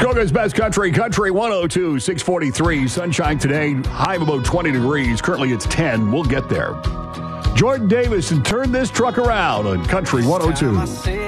Muskoka's best country, Country 102, 643. Sunshine today, high of about 20 degrees. Currently it's 10. We'll get there. Jordan Davis and Turn This Truck Around on Country 102.